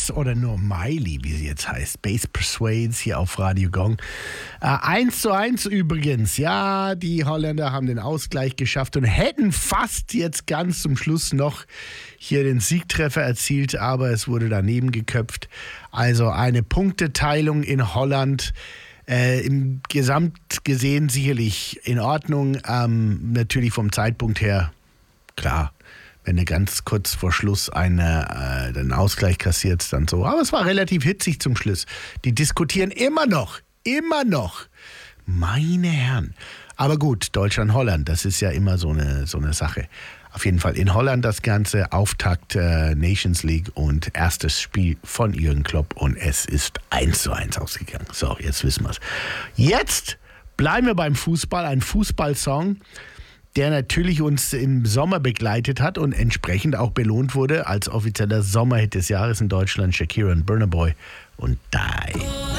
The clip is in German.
oder nur Miley, wie sie jetzt heißt. Bass Persuades hier auf Radio Gong. 1:1 übrigens. Ja, die Holländer haben den Ausgleich geschafft und hätten fast jetzt ganz zum Schluss noch hier den Siegtreffer erzielt, aber es wurde daneben geköpft. Also eine Punkteteilung in Holland. Im Gesamt gesehen sicherlich in Ordnung. Natürlich vom Zeitpunkt her, klar, wenn du ganz kurz vor Schluss den Ausgleich kassierst, dann so. Aber es war relativ hitzig zum Schluss. Die diskutieren immer noch. Meine Herren. Aber gut, Deutschland-Holland, das ist ja immer so eine Sache. Auf jeden Fall in Holland das Ganze, Auftakt Nations League und erstes Spiel von Jürgen Klopp und es ist 1:1 ausgegangen. So, jetzt wissen wir es. Jetzt bleiben wir beim Fußball, ein Fußballsong, der natürlich uns im Sommer begleitet hat und entsprechend auch belohnt wurde als offizieller Sommerhit des Jahres in Deutschland, Shakira und Burna Boy und Die.